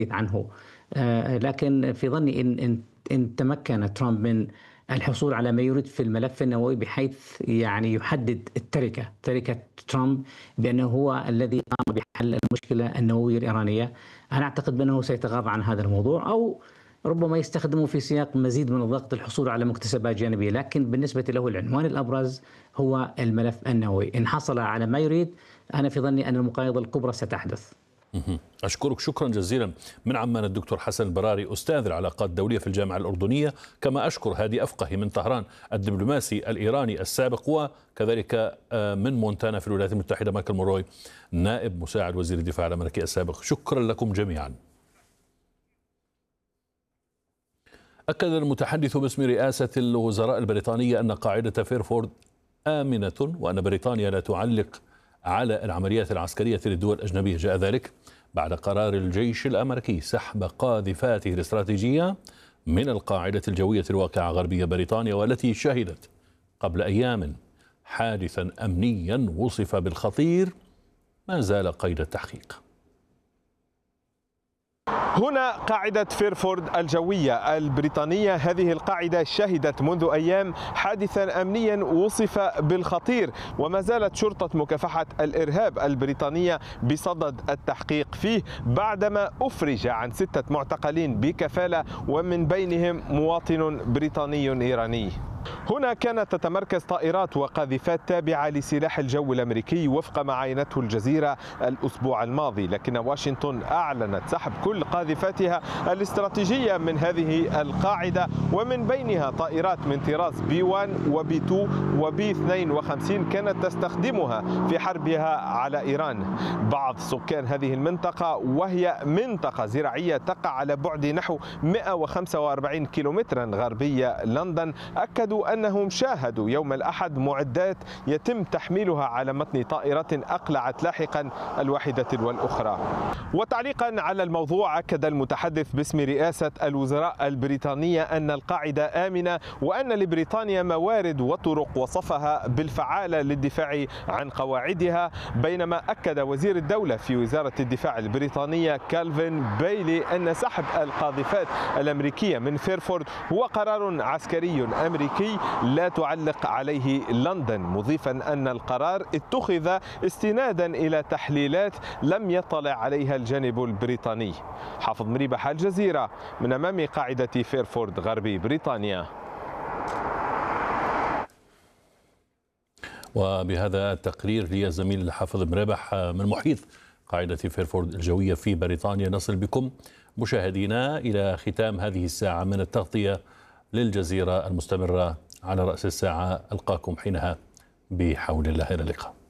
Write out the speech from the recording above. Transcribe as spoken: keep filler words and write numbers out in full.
عنه. آه، لكن في ظني إن إن إن تمكن ترامب من الحصول على ما يريد في الملف النووي بحيث يعني يحدد التركة تركة ترامب بأنه هو الذي قام بحل المشكلة النووية الإيرانية. أنا أعتقد بأنه سيتغاضى عن هذا الموضوع أو ربما يستخدمه في سياق مزيد من الضغط للحصول على مكتسبات جانبية، لكن بالنسبة له العنوان الأبرز هو الملف النووي. إن حصل على ما يريد أنا في ظني أن المقايضة الكبرى ستحدث. أشكرك شكرا جزيلا من عمان الدكتور حسن البراري أستاذ العلاقات الدولية في الجامعة الأردنية، كما أشكر هادي أفقهي من طهران الدبلوماسي الإيراني السابق، وكذلك من مونتانا في الولايات المتحدة مايكل موروي نائب مساعد وزير الدفاع الأمريكي السابق. شكرا لكم جميعا. أكد المتحدث باسم رئاسة الوزراء البريطانية أن قاعدة فيرفورد آمنة وأن بريطانيا لا تعلق على العمليات العسكرية للدول الأجنبية. جاء ذلك بعد قرار الجيش الأمريكي سحب قاذفاته الاستراتيجية من القاعدة الجوية الواقعة غربية بريطانيا، والتي شهدت قبل أيام حادثا أمنيا وصف بالخطير ما زال قيد التحقيق. هنا قاعدة فيرفورد الجوية البريطانية. هذه القاعدة شهدت منذ أيام حادثا أمنيا وصف بالخطير، وما زالت شرطة مكافحة الإرهاب البريطانية بصدد التحقيق فيه بعدما أفرج عن ستة معتقلين بكفالة ومن بينهم مواطن بريطاني إيراني. هنا كانت تتمركز طائرات وقاذفات تابعة لسلاح الجو الأمريكي وفق ما عاينته الجزيرة الأسبوع الماضي، لكن واشنطن أعلنت سحب كل قاذفاتها الاستراتيجية من هذه القاعدة، ومن بينها طائرات من طراز بي واحد وبي اثنين وبي اثنين وخمسين كانت تستخدمها في حربها على إيران. بعض سكان هذه المنطقة، وهي منطقة زراعية تقع على بعد نحو مئة وخمسة وأربعين كيلومترا غربية لندن، أكدوا أنهم شاهدوا يوم الأحد معدات يتم تحميلها على متن طائرة أقلعت لاحقا الواحدة والأخرى. وتعليقا على الموضوع، أكد المتحدث باسم رئاسة الوزراء البريطانية أن القاعدة آمنة وأن لبريطانيا موارد وطرق وصفها بالفعالة للدفاع عن قواعدها، بينما أكد وزير الدولة في وزارة الدفاع البريطانية كالفين بايلي أن سحب القاذفات الأمريكية من فيرفورد هو قرار عسكري أمريكي لا تعلق عليه لندن، مضيفا أن القرار اتخذ استنادا إلى تحليلات لم يطلع عليها الجانب البريطاني. حافظ مريبح، الجزيرة، من أمام قاعدة فيرفورد غربي بريطانيا. وبهذا التقرير للزميل حافظ مريبح من محيط قاعدة فيرفورد الجوية في بريطانيا نصل بكم مشاهدينا إلى ختام هذه الساعة من التغطية للجزيرة المستمرة على رأس الساعة. ألقاكم حينها بحول الله. إلى اللقاء.